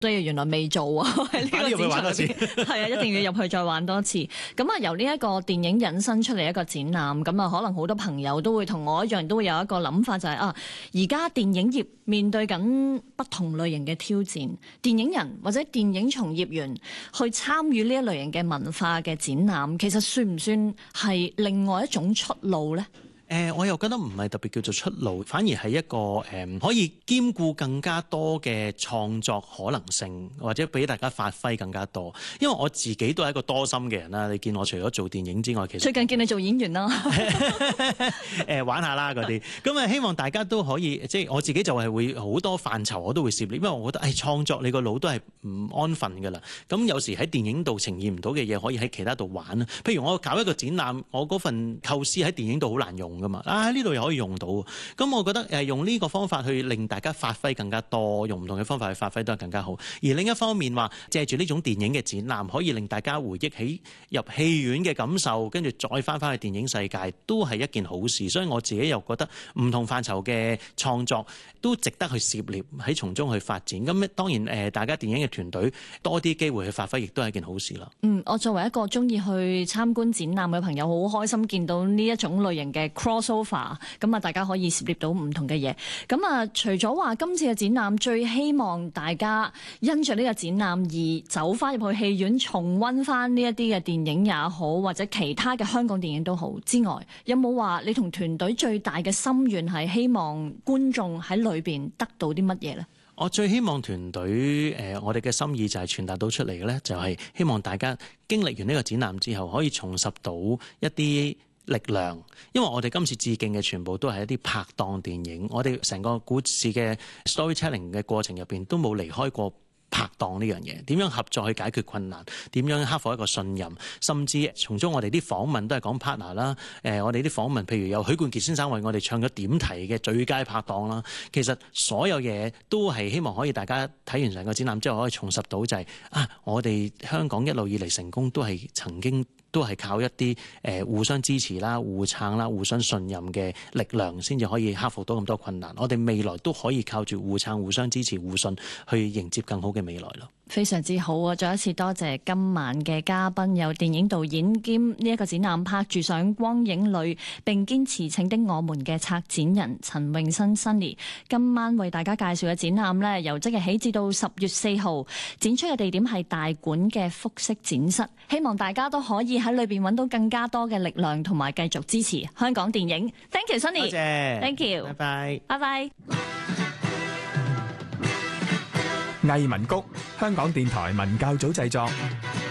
所以原來未做啊，喺呢個展場入邊，係啊，一定要入去再玩多次。咁啊，由呢一個電影引申出嚟一個展覽，咁啊，可能好多朋友都會同我一樣，都會有一個諗法，就係而家電影業面對緊不同類型嘅挑戰，電影人或者電影從業員去參與呢一類型嘅文化嘅展覽，其實算唔算係另外一種出路呢？ 我又覺得唔係特別叫做出路，反而係一個可以兼顧更加多嘅創作可能性，或者俾大家發揮更加多。因為我自己都係一個多心嘅人啦，你見我除咗做電影之外，其實最近見你做演員啦， 玩下啦嗰啲。咁啊，希望大家都可以，即係我自己就係會好多範疇我都會涉獵，因為我覺得創作你個腦都係唔安分㗎啦。咁有時喺電影度呈現唔到嘅嘢，可以喺其他度玩啦。譬如我搞一個展覽，我嗰份構思喺電影度好難用㗎嘛，呢度又可以用到。咁我覺得用呢個方法去令大家發揮更加多，用唔同嘅方法去發揮都係更加好。而另一方面話，借住呢種電影嘅展覽，可以令大家回憶起入戲院嘅感受，跟住再翻去電影世界，都係一件好事。所以我自己又覺得唔同範疇嘅創作都值得去涉獵，喺從中去發展。咁當然大家電影嘅團隊多啲機會去發揮，亦都係一件好事啦。 我作為一個中意去參觀展覽嘅朋友，好開心見到呢一種類型嘅 crossover。咁啊，大家可以涉獵到唔同嘅嘢。咁啊，除咗話今次嘅展覽，最希望大家因着呢個展覽而走翻入去戲院重溫翻呢一啲嘅電影也好，或者其他嘅香港電影都好之外，有冇話你同團隊最大嘅心願係希望觀眾喺裏邊得到啲乜嘢呢？ 我最希望團隊我哋嘅心意就係傳達到出嚟嘅呢，就係希望大家經歷完呢個展覽之後，可以重拾到一啲力量，因為我哋今次致敬嘅全部都係一啲拍檔電影，我哋成個故事嘅 storytelling 嘅過程入邊都冇離開過拍檔呢樣嘢，點樣合作去解決困難，點樣克服一個信任，甚至從中我哋啲訪問都係講 partner 啦。我哋啲訪問譬如有許冠傑先生為我哋唱咗點題嘅最佳拍檔啦。其實所有嘢都係希望可以大家睇完成個展覽之後可以重拾到就係我哋香港一路以嚟成功都係曾經都係靠一啲互相支持啦、互撐啦、互相信任嘅力量，先至可以克服到咁多困難。我哋未來都可以靠住互撐、互相支持、互信，去迎接更好嘅未來咯。 非常之好啊！再一次多謝今晚嘅嘉賓，有電影導演兼呢一個展覽拍住上光影裏並肩馳騁的我們嘅策展人陳詠燊 Sunny。今晚為大家介紹嘅展覽呢，由即日起至到10月4號，展出嘅地點係大館嘅複式展室，希望大家都可以喺裏邊揾到更加多嘅力量，同埋繼續支持香港電影。Thank you Sunny， 多謝 ，Thank you， 拜拜， 拜拜。 藝文谷，香港電台文教組製作。